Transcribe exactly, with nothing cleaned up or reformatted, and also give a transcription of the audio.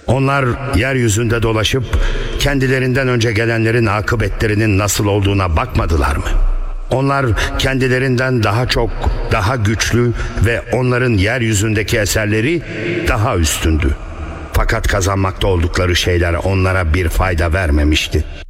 Onlar yeryüzünde dolaşıp kendilerinden önce gelenlerin akıbetlerinin nasıl olduğuna bakmadılar mı? Onlar kendilerinden daha çok, daha güçlü ve onların yeryüzündeki eserleri daha üstündü. Fakat kazanmakta oldukları şeyler onlara bir fayda vermemişti.